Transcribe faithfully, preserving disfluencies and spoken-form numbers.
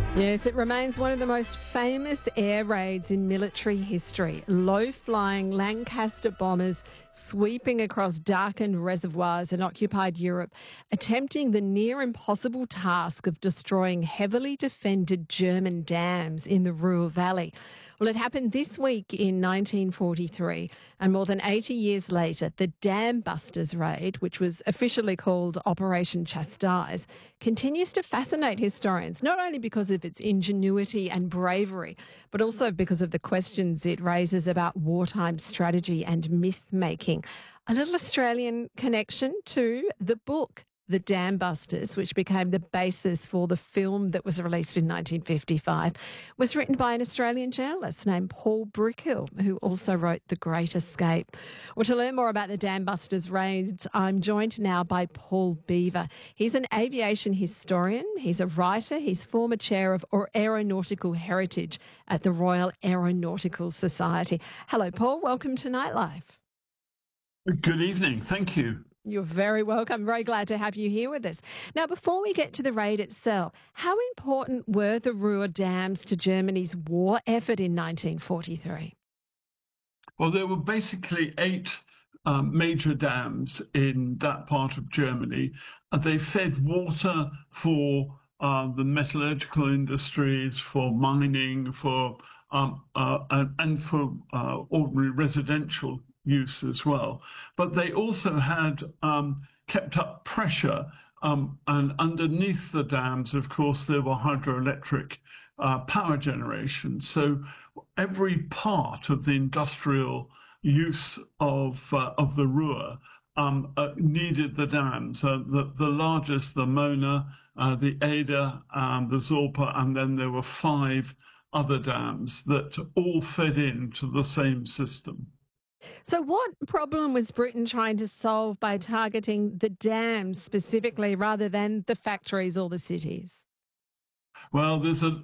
Yes, it remains one of the most famous air raids in military history. Low-flying Lancaster bombers sweeping across darkened reservoirs in occupied Europe, attempting the near-impossible task of destroying heavily defended German dams in the Ruhr Valley. Well, it happened this week in nineteen forty-three, and more than eighty years later, the Dam Busters raid, which was officially called Operation Chastise, continues to fascinate historians, not only because of its ingenuity and bravery, but also because of the questions it raises about wartime strategy and myth-making. A little Australian connection to the book The Dam Busters, which became the basis for the film that was released in nineteen fifty-five, was written by an Australian journalist named Paul Brickhill, who also wrote The Great Escape. Well, to learn more about the Dam Busters raids, I'm joined now by Paul Beaver. He's an aviation historian, he's a writer, he's former chair of aeronautical heritage at the Royal Aeronautical Society. Hello, Paul. Welcome to Nightlife. Good evening. Thank you. You're very welcome. Very glad to have you here with us. Now, before we get to the raid itself, how important were the Ruhr dams to Germany's war effort in nineteen forty-three? Well, there were basically eight um, major dams in that part of Germany. Uh, they fed water for uh, the metallurgical industries, for mining, for um, uh, and, and for uh, ordinary residential use as well. But they also had um, kept up pressure, um, and underneath the dams, of course, there were hydroelectric uh, power generation. So every part of the industrial use of uh, of the Ruhr um, uh, needed the dams. Uh, the, the largest, the Mona, uh, the Eder, um, the Sorpe, and then there were five other dams that all fed into the same system. So what problem was Britain trying to solve by targeting the dams specifically rather than the factories or the cities? Well, there's a